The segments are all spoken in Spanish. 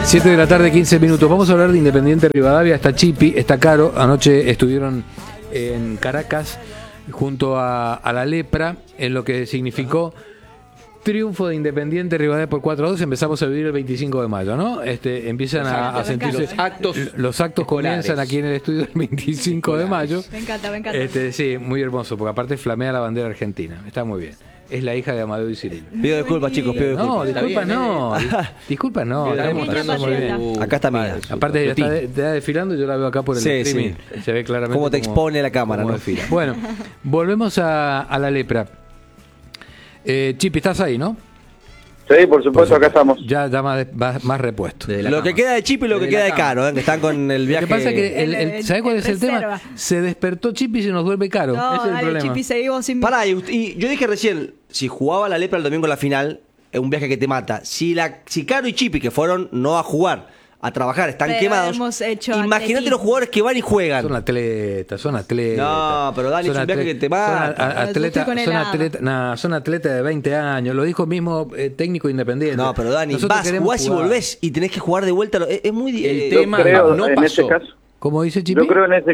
7 de la tarde, 15 minutos. Vamos a hablar de Independiente Rivadavia. Está Chipi, está Caro. Anoche estuvieron en Caracas junto a la Lepra, en lo que significó triunfo de Independiente Rivadavia por 4-2. Empezamos a vivir el 25 de mayo, ¿no? Empiezan a sentirse... Los actos comienzan aquí en el estudio el 25 de mayo. Me encanta. Sí, muy hermoso, porque aparte flamea la bandera argentina. Está muy bien. Es la hija de Amadeo y Cirilo. Pido disculpas, chicos, pido disculpas. No, disculpas no. Disculpas no. Acá está mía. Aparte está desfilando, yo la veo acá por el streaming. Sí. Se ve claramente cómo te expone la cámara, ¿no? Desfila. Bueno, volvemos a la Lepra. Chipi, estás ahí, ¿no? Sí, por supuesto, acá estamos. Ya más repuesto. Lo que queda de Chipi y lo que queda de Caro, que están con el viaje. Lo que pasa es que, ¿sabés cuál es el tema? Se despertó Chipi y se nos duerme Caro. No, ese es el problema. Chipi, seguimos sin... Pará, y yo dije recién, si jugaba la Lepra el domingo en la final, es un viaje que te mata. Si Caro y Chipi, que fueron no a jugar, a trabajar, están pero quemados. Imagínate los jugadores que van y juegan. Son atletas. No, pero Dani, es un viaje que te mata. Son atletas de 20 años. Lo dijo mismo técnico Independiente. No, pero Dani, jugás y volvés y tenés que jugar de vuelta. Es muy... El tema no pasó. Ese caso, ¿cómo dice Chipi? Yo creo que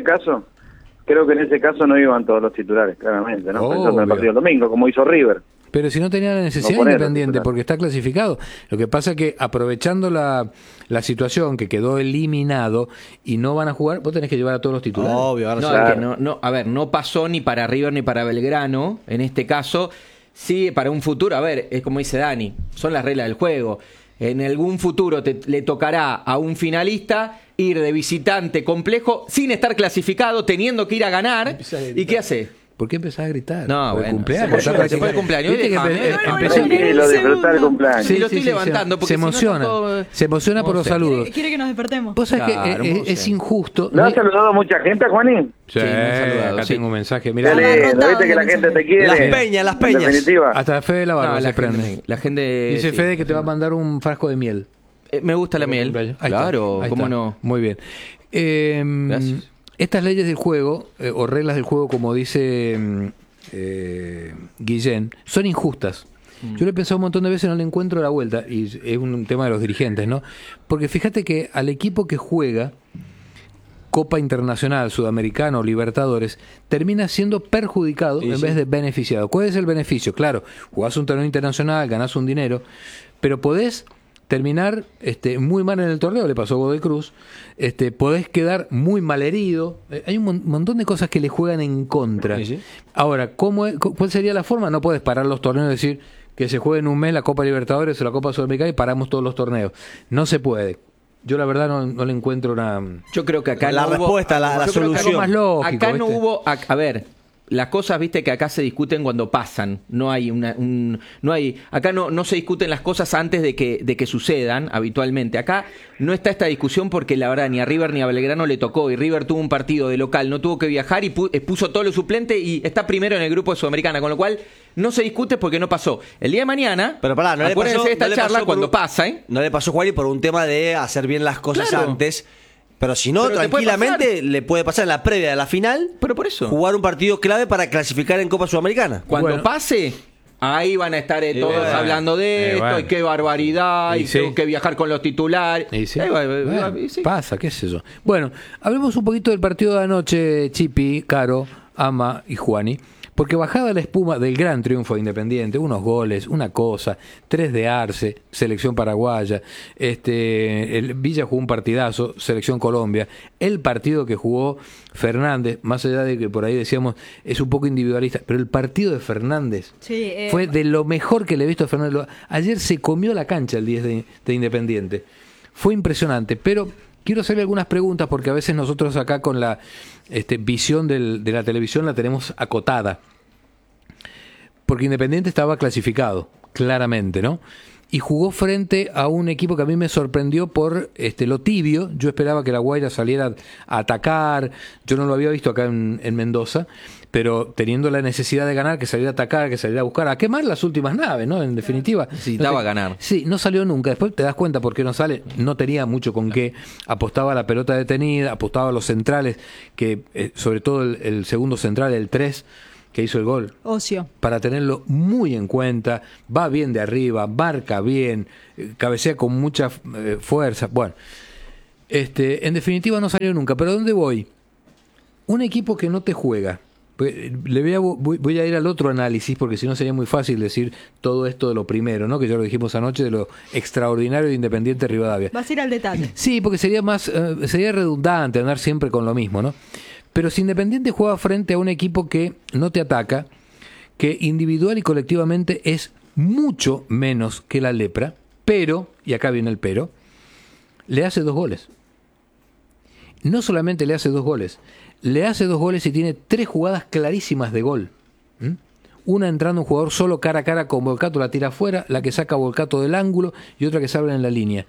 en ese caso no iban todos los titulares, claramente, ¿no? Pensando en el partido del domingo, como hizo River. Pero si no tenía la necesidad Independiente, porque está clasificado. Lo que pasa es que aprovechando la situación que quedó eliminado y no van a jugar, vos tenés que llevar a todos los titulares. Obvio, no pasó ni para River ni para Belgrano, en este caso. Sí, para un futuro, es como dice Dani, son las reglas del juego. En algún futuro le tocará a un finalista ir de visitante complejo sin estar clasificado, teniendo que ir a ganar. ¿Y qué hace? ¿Por qué empezás a gritar? No, por bueno, cumpleaños. Se puede cumpleaños. Viste que empezó disfrutar el cumpleaños. Sí, lo estoy levantando. Se emociona. Se emociona por los saludos. Quiere que nos despertemos. Vos sabés que es injusto. ¿No has saludado a mucha gente, Juanín? Sí, me han saludado. Acá tengo un mensaje. Mirá. Viste que la gente te quiere. Las peñas. Definitiva. Hasta Fede la barba se prende. La gente... Dice Fede que te va a mandar un frasco de miel. Me gusta la miel. Claro, cómo no. Muy bien. Gracias. Estas leyes del juego, o reglas del juego, como dice Guillén, son injustas. Yo lo he pensado un montón de veces, no le encuentro la vuelta, y es un tema de los dirigentes, ¿no? Porque fíjate que al equipo que juega Copa Internacional, Sudamericano, Libertadores, termina siendo perjudicado en vez de beneficiado. ¿Cuál es el beneficio? Claro, jugás un torneo internacional, ganás un dinero, pero podés terminar muy mal en el torneo, le pasó a Godoy Cruz, podés quedar muy mal herido, hay un montón de cosas que le juegan en contra. Sí. Ahora, ¿cuál sería la forma? No podés parar los torneos y decir que se juegue en un mes la Copa Libertadores o la Copa Sudamericana y paramos todos los torneos. No se puede. Yo la verdad no le encuentro una... Yo creo que acá la respuesta, la solución. Más lógico, acá no hubo... Las cosas, viste, que acá se discuten cuando pasan. No hay acá no se discuten las cosas antes de que sucedan habitualmente. Acá no está esta discusión porque la verdad ni a River ni a Belgrano le tocó, y River tuvo un partido de local, no tuvo que viajar y puso todo lo suplente y está primero en el grupo de Sudamericana, con lo cual no se discute porque no pasó. El día de mañana, pero pará, acuérdense de esta charla cuando pasa, No le pasó, Juan, por un tema de hacer bien las cosas antes. Pero si no, tranquilamente le puede pasar en la previa de la final. Pero por eso. Jugar un partido clave para clasificar en Copa Sudamericana. Cuando pase, ahí van a estar todos hablando de esto, y qué barbaridad, y tengo que viajar con los titulares. Pasa, qué sé yo. Bueno, hablemos un poquito del partido de anoche, Chipi, Caro, Ama y Juani. Porque bajada la espuma del gran triunfo de Independiente, unos goles, una cosa, 3 de Arce, selección paraguaya, el Villa jugó un partidazo, selección Colombia, el partido que jugó Fernández, más allá de que por ahí decíamos es un poco individualista, pero el partido de Fernández fue de lo mejor que le he visto a Fernández. Ayer se comió la cancha el 10 de Independiente, fue impresionante, pero... Quiero hacerle algunas preguntas porque a veces nosotros acá con la visión de la televisión la tenemos acotada. Porque Independiente estaba clasificado, claramente, ¿no? Y jugó frente a un equipo que a mí me sorprendió por lo tibio. Yo esperaba que la Guaira saliera a atacar. Yo no lo había visto acá en Mendoza. Pero teniendo la necesidad de ganar, que saliera a atacar, que saliera a buscar, a quemar las últimas naves, ¿no? En definitiva. Necesitaba ganar. Sí, no salió nunca. Después te das cuenta por qué no sale. No tenía mucho con qué. Apostaba a la pelota detenida, apostaba a los centrales, que sobre todo el segundo central, el 3, que hizo el gol. Ocio. Para tenerlo muy en cuenta, va bien de arriba, marca bien, cabecea con mucha fuerza. Bueno, en definitiva no salió nunca. ¿Pero a dónde voy? Un equipo que no te juega. Voy a ir al otro análisis, porque si no sería muy fácil decir todo esto de lo primero, ¿no? Que ya lo dijimos anoche, de lo extraordinario de Independiente Rivadavia. Vas a ir al detalle. Sí, porque sería redundante andar siempre con lo mismo, ¿no? Pero si Independiente juega frente a un equipo que no te ataca, que individual y colectivamente es mucho menos que la Lepra, pero, y acá viene el pero, le hace 2 goles. No solamente le hace 2 goles, le hace 2 goles y tiene 3 jugadas clarísimas de gol. Una entrando un jugador solo cara a cara con Volcato, la tira afuera, la que saca Volcato del ángulo y otra que salva en la línea.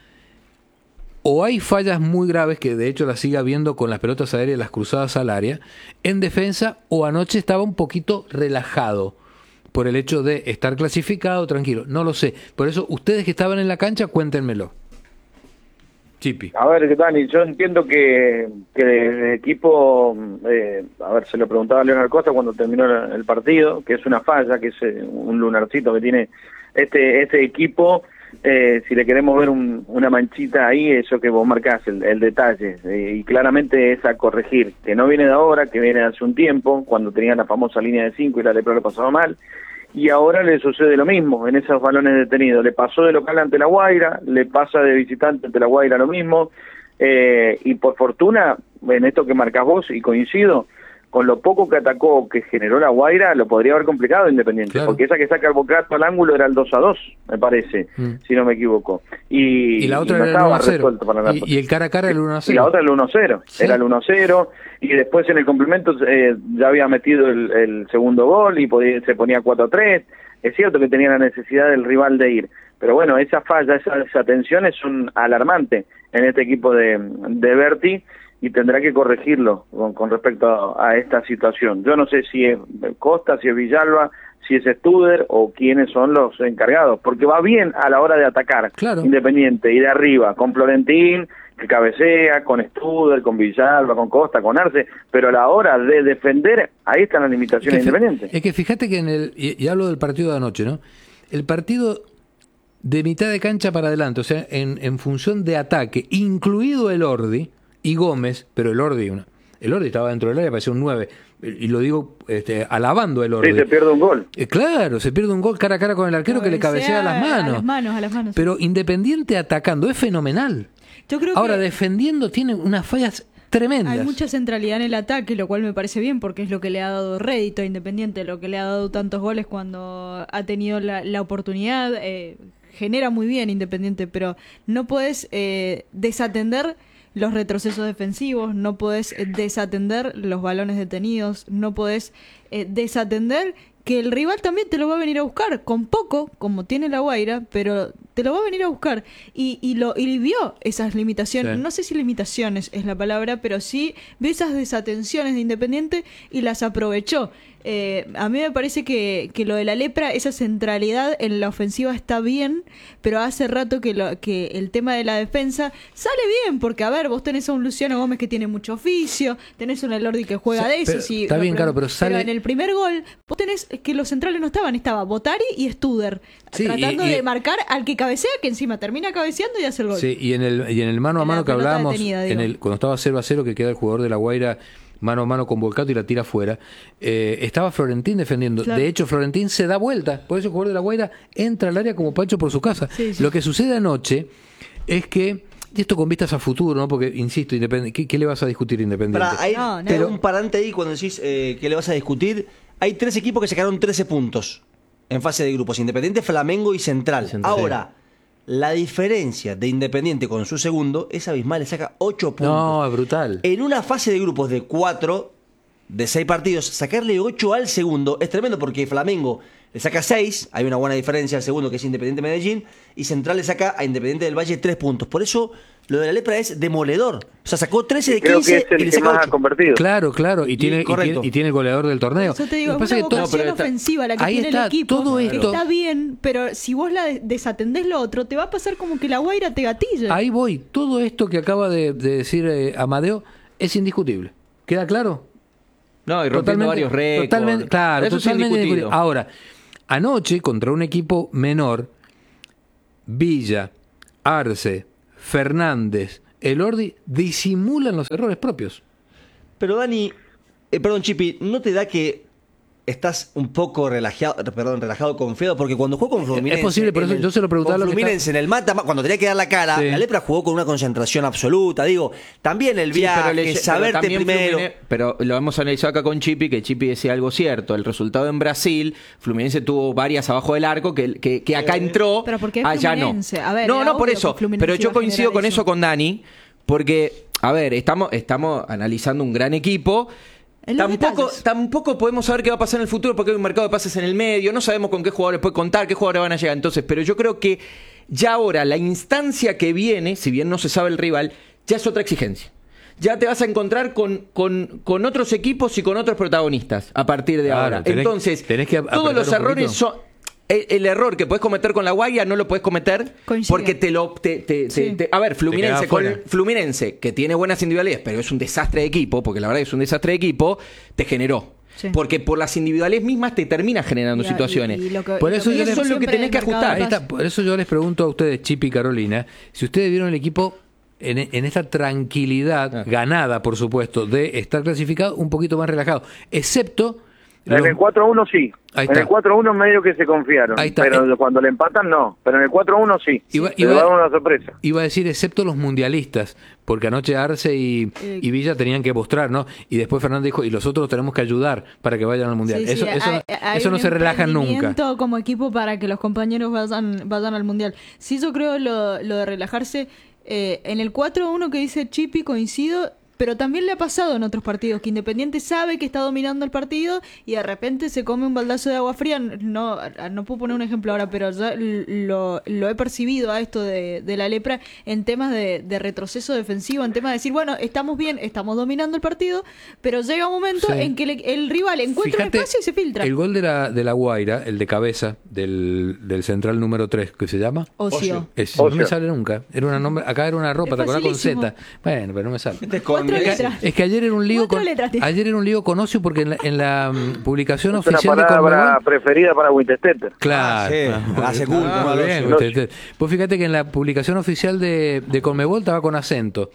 O hay fallas muy graves, que de hecho las sigue habiendo con las pelotas aéreas, las cruzadas al área, en defensa, o anoche estaba un poquito relajado por el hecho de estar clasificado, tranquilo. No lo sé. Por eso, ustedes que estaban en la cancha, cuéntenmelo. Chipi. A ver, Dani, yo entiendo que el equipo, a ver, se lo preguntaba a Leonardo Costa cuando terminó el partido, que es una falla, que es un lunarcito que tiene este equipo. Si le queremos ver una manchita ahí, eso que vos marcás, el detalle, y claramente es a corregir, que no viene de ahora, que viene de hace un tiempo, cuando tenían la famosa línea de 5 y la Lepra lo pasaba mal, y ahora le sucede lo mismo en esos balones detenidos. Le pasó de local ante la Guaira, le pasa de visitante ante la Guaira lo mismo, y por fortuna, en esto que marcás vos, y coincido, con lo poco que atacó, que generó la Guaira, lo podría haber complicado Independiente, claro. Porque esa que saca el Volcato al ángulo era el 2-2, me parece, si no me equivoco. Y la otra no era el 1-0. Y el cara a cara el 1-0. Y la otra el 1-0, sí. Era el 1-0, y después en el complemento ya había metido el segundo gol y se ponía 4-3. Es cierto que tenía la necesidad del rival de ir, pero bueno, esa falla, esas desatenciones son alarmantes en este equipo de Berti, y tendrá que corregirlo con respecto a esta situación. Yo no sé si es Costa, si es Villalba, si es Studer o quiénes son los encargados, porque va bien a la hora de atacar, claro. Independiente, y de arriba, con Florentín, que cabecea, con Studer, con Villalba, con Costa, con Arce, pero a la hora de defender, ahí están las limitaciones de Independiente. Es que fíjate que y hablo del partido de anoche, ¿no? El partido de mitad de cancha para adelante, o sea, en función de ataque, incluido el Ordi, y Gómez, pero el Ordi estaba dentro del área, parecía un 9, y lo digo alabando el Ordi. Sí, se pierde un gol. Claro, se pierde un gol cara a cara con el arquero que le cabecea a las manos. A las manos. Pero Independiente atacando es fenomenal. Yo creo Ahora, que defendiendo tiene unas fallas tremendas. Hay mucha centralidad en el ataque, lo cual me parece bien, porque es lo que le ha dado rédito a Independiente, lo que le ha dado tantos goles cuando ha tenido la oportunidad. Genera muy bien Independiente, pero no puedes desatender los retrocesos defensivos, no podés desatender los balones detenidos, no podés desatender que el rival también te lo va a venir a buscar, con poco, como tiene la Guaira, pero te lo va a venir a buscar. Y vio esas limitaciones, sí. No sé si limitaciones es la palabra, pero sí vio esas desatenciones de Independiente y las aprovechó. A mí me parece que lo de la Lepra, esa centralidad en la ofensiva está bien, pero hace rato que el tema de la defensa sale bien, porque a ver, vos tenés a un Luciano Gómez que tiene mucho oficio, tenés un Elordi que juega de eso, está bien, claro, pero sale... Pero en el primer gol, vos tenés que los centrales no estaba Botari y Studer, sí, tratando de marcar al que cabecea, que encima termina cabeceando y hace el gol. Sí, y en el mano a mano que hablábamos, cuando estaba 0-0, que queda el jugador de la Guaira mano a mano con Volcato y la tira afuera, estaba Florentín defendiendo. Claro. De hecho, Florentín se da vuelta, por eso el jugador de la Guaira entra al área como Pancho por su casa. Sí. Lo que sucede anoche es que, y esto con vistas a futuro, ¿no? Porque, insisto, ¿qué le vas a discutir Independiente? Pero un parante ahí cuando decís que le vas a discutir. Hay 3 equipos que sacaron 13 puntos en fase de grupos: Independiente, Flamengo y Central. Ahora, la diferencia de Independiente con su segundo es abismal, le saca 8 puntos. No, es brutal. En una fase de grupos de 6 partidos, sacarle 8 al segundo es tremendo, porque Flamengo le saca 6, hay una buena diferencia al segundo, que es Independiente Medellín, y Central le saca a Independiente del Valle 3 puntos. Por eso lo de la Lepra es demoledor. O sea, sacó 13 de 15 creo que es el y le que saca más 8. Ha convertido. Claro, y tiene el goleador del torneo. Yo te digo, es una vocación ofensiva la que tiene el equipo. Todo esto está bien, pero si vos la desatendés lo otro, te va a pasar como que la Guaira te gatilla. Ahí voy. Todo esto que acaba de decir Amadeo es indiscutible. ¿Queda claro? No, y rompiendo varios récords. Totalmente, claro, Eso es totalmente indiscutido. Ahora, anoche, contra un equipo menor, Villa, Arce, Fernández, Elordi disimulan los errores propios. Pero Dani, perdón Chipi, ¿no te da que estás un poco relajado, confiado? Porque cuando jugó con Fluminense... Es posible, por eso yo se lo preguntaba con a lo que Fluminense en el mata, cuando tenía que dar la cara, Sí. la Lepra jugó con una concentración absoluta. Digo, también el viaje, saberte también primero... Pero lo hemos analizado acá con Chipi, que Chipi decía algo cierto. El resultado en Brasil, Fluminense tuvo varias abajo del arco, que acá entró, Pero ¿por qué allá no. Fluminense? A ver, No, era por obvio eso. que Fluminense Pero iba yo a coincido generar con eso con Dani, porque, a ver, estamos analizando un gran equipo. En los detalles. Tampoco podemos saber qué va a pasar en el futuro porque hay un mercado de pases en el medio, no sabemos con qué jugadores puede contar, qué jugadores van a llegar. Entonces, pero yo creo que ya ahora la instancia que viene, si bien no se sabe el rival, ya es otra exigencia. Ya te vas a encontrar con otros equipos y con otros protagonistas a partir de Claro, ahora. tenés Entonces, que todos apretar los un errores poquito. son... El error que puedes cometer con la Guaira no lo puedes cometer Coincido. porque Sí. a ver, Fluminense, queda fuera. Fluminense, que tiene buenas individualidades, pero es un desastre de equipo, porque la verdad es un desastre de equipo, te generó. Sí. Porque por las individualidades mismas te termina generando situaciones. Por eso y eso es lo que tenés que ajustar. Ahí está, por eso yo les pregunto a ustedes, Chipi y Carolina, si ustedes vieron el equipo en esta tranquilidad ganada, por supuesto, de estar clasificado un poquito más relajado, excepto... En el 4-1 sí. Ahí En está. el 4-1 medio que se confiaron. Ahí está. Pero cuando le empatan, no. Pero en el 4-1 sí. Iba- Le daban una sorpresa. Iba a decir, excepto los mundialistas, porque anoche Arce y Villa tenían que mostrar, ¿no? Y después Fernández dijo, y los otros tenemos que ayudar para que vayan al mundial. Sí, sí, eso no un se relajan nunca. emprendimiento como equipo para que los compañeros vayan al mundial. Sí, yo creo lo de relajarse. En el 4-1 que dice Chipi coincido, pero también le ha pasado en otros partidos que Independiente sabe que está dominando el partido y de repente se come un baldazo de agua fría. No puedo poner un ejemplo ahora, pero ya lo he percibido a esto de la Lepra en temas de retroceso defensivo, en temas de decir, bueno, estamos bien, estamos dominando el partido, pero llega un momento Sí. en que el rival encuentra un Fíjate, espacio y se filtra. El gol de la Guaira, el de cabeza del central número 3, que se llama... Ocio. No me sale nunca. Acá era una ropa, Es ¿te acordás? Con facilísimo. Z. Bueno, pero no me sale. Cuatro letras. Es que ayer era un lío Cuatro con letras tiene. ayer era un lío con Ocio porque en la publicación Es una oficial de palabra Conmebol, preferida para Winchester. claro, hace culto, muy ¿no? bien, pues fíjate que en la publicación oficial de Conmebol estaba con acento,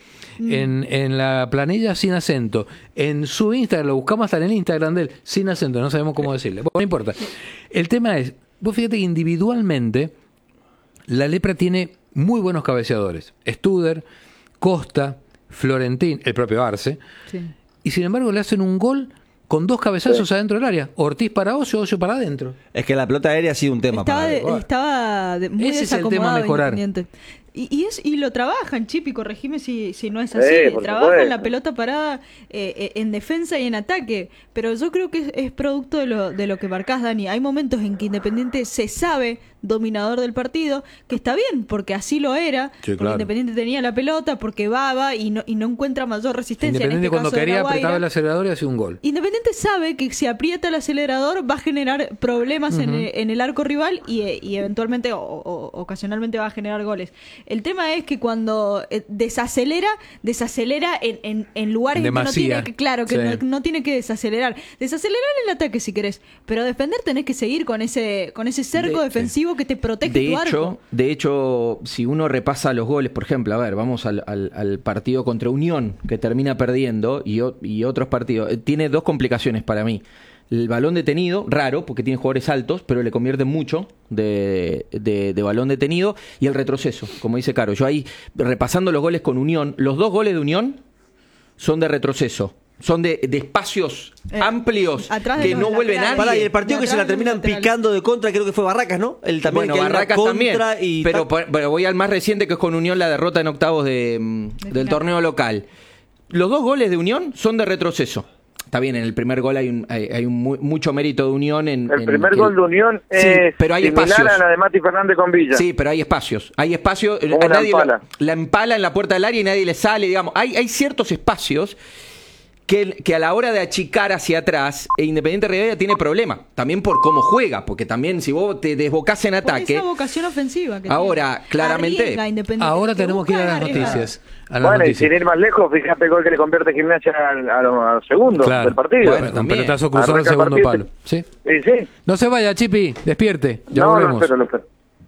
en la planilla sin acento, en su Instagram, lo buscamos hasta en el Instagram de él, sin acento, no sabemos cómo decirle. Bueno, no importa. El tema es, vos fíjate que individualmente la Lepra tiene muy buenos cabeceadores, Studer, Costa, Florentín, el propio Arce, Sí. y sin embargo le hacen un gol con dos cabezazos adentro del área. Ortiz para Ocio, Ocio para adentro. Es que la pelota aérea ha sido un tema Estaba muy Ese es el tema a desacomodado mejorar. Independiente. Y lo trabajan, Chipi, corregime si no es Sí, así. por Trabajan supuesto. la pelota parada en defensa y en ataque. Pero yo creo que es producto de lo que marcás, Dani. Hay momentos en que Independiente se sabe dominador del partido, que está bien, porque así lo era. Sí, Porque claro. Independiente tenía la pelota, porque va y no encuentra mayor resistencia. Independiente en este cuando caso de quería La Guaira. apretaba el acelerador y hacía un gol. Independiente sabe que si aprieta el acelerador va a generar problemas en el arco rival y eventualmente o ocasionalmente va a generar goles. El tema es que cuando desacelera en lugares en que no Demasía. tiene que, claro, que Sí. no tiene que desacelerar. Desacelerar el ataque si querés, pero defender tenés que seguir con ese cerco defensivo que te protege tu arco. De hecho, si uno repasa los goles, por ejemplo, a ver, vamos al partido contra Unión, que termina perdiendo, y otros partidos, tiene dos complicaciones para mí. El balón detenido, raro, porque tiene jugadores altos, pero le convierte mucho de balón detenido, y el retroceso, como dice Caro. Yo ahí, repasando los goles con Unión, los dos goles de Unión son de retroceso. Son de espacios amplios atrás de que los no vuelve laterales. nadie. Pará, y el partido De que se la atrás de los terminan laterales. picando de contra, creo que fue Barracas, ¿no? Él también, Bueno, que él va Barracas contra también, y pero voy al más reciente, que es con Unión, la derrota en octavos del final. torneo local. Los dos goles de Unión son de retroceso. Está bien, en el primer gol hay mucho mérito de Unión. El primer gol de Unión Sí, es pero hay similar espacios. a la de Mati Fernández con Villa. Sí, pero hay espacios. Hay espacio. Como A la nadie empala. la empala en la puerta del área y nadie le sale, digamos. Hay ciertos espacios que a la hora de achicar hacia atrás, Independiente Rivadavia tiene problema. También por cómo juega, porque también si vos te desbocás en ataque... Por esa vocación ofensiva que ahora, tiene. claramente... Ahora tenemos que ir a las noticias. Bueno, y sin ir más lejos, fíjate el gol que le convierte Gimnasia al segundo del partido. Bueno, Un pelotazo cruzado al segundo palo. ¿Sí? Sí. No se vaya, Chipi, despierte. Ya volvemos. Lo espero.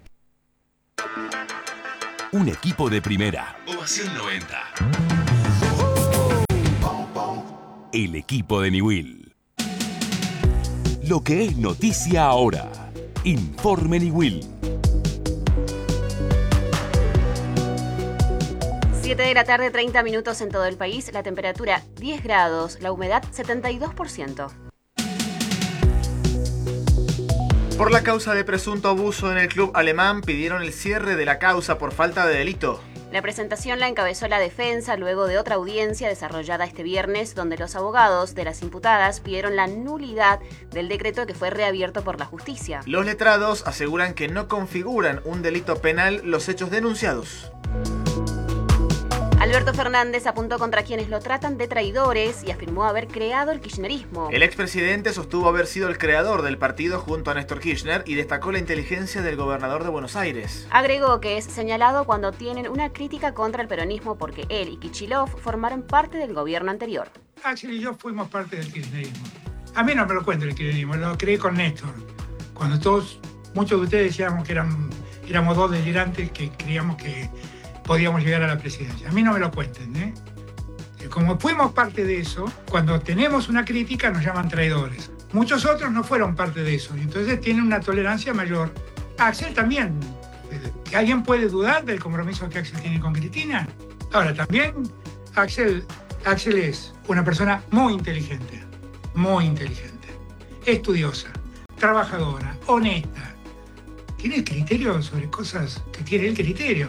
Un equipo de primera. Ovación 90. El equipo de Niwil. Lo que es noticia ahora. Informe Niwil. 7 de la tarde, 30 minutos en todo el país. La temperatura 10 grados, la humedad 72%. Por la causa de presunto abuso en el club alemán, pidieron el cierre de la causa por falta de delito. La presentación la encabezó la defensa luego de otra audiencia desarrollada este viernes, donde los abogados de las imputadas pidieron la nulidad del decreto que fue reabierto por la justicia. Los letrados aseguran que no configuran un delito penal los hechos denunciados. Alberto Fernández apuntó contra quienes lo tratan de traidores y afirmó haber creado el kirchnerismo. El expresidente sostuvo haber sido el creador del partido junto a Néstor Kirchner y destacó la inteligencia del gobernador de Buenos Aires. Agregó que es señalado cuando tienen una crítica contra el peronismo porque él y Kicillof formaron parte del gobierno anterior. Axel y yo fuimos parte del kirchnerismo. A mí no me lo cuenta el kirchnerismo, lo creé con Néstor. Cuando muchos de ustedes decíamos que éramos dos delirantes que creíamos que podíamos llegar a la presidencia. A mí no me lo cuenten, ¿eh? Como fuimos parte de eso, cuando tenemos una crítica nos llaman traidores. Muchos otros no fueron parte de eso y entonces tienen una tolerancia mayor. Axel también. ¿Alguien puede dudar del compromiso que Axel tiene con Cristina? Ahora, también Axel es una persona muy inteligente, estudiosa, trabajadora, honesta. Tiene criterio sobre cosas que tiene el criterio.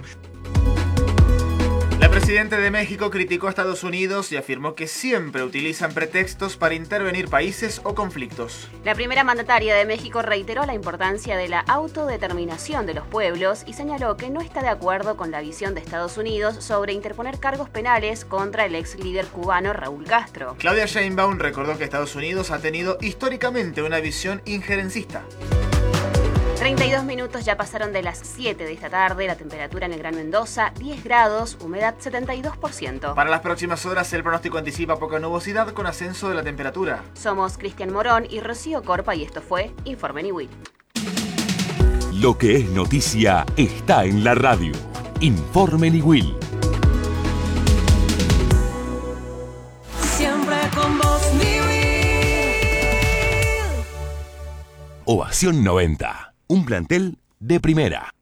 La presidenta de México criticó a Estados Unidos y afirmó que siempre utilizan pretextos para intervenir países o conflictos. La primera mandataria de México reiteró la importancia de la autodeterminación de los pueblos y señaló que no está de acuerdo con la visión de Estados Unidos sobre interponer cargos penales contra el ex líder cubano Raúl Castro. Claudia Sheinbaum recordó que Estados Unidos ha tenido históricamente una visión injerencista. 32 minutos ya pasaron de las 7 de esta tarde, la temperatura en el Gran Mendoza 10 grados, humedad 72%. Para las próximas horas el pronóstico anticipa poca nubosidad con ascenso de la temperatura. Somos Cristian Morón y Rocío Corpa y esto fue Informe Niwil. Lo que es noticia está en la radio. Informe Niwil. Siempre con vos, Niwil. Ovación 90. Un plantel de primera.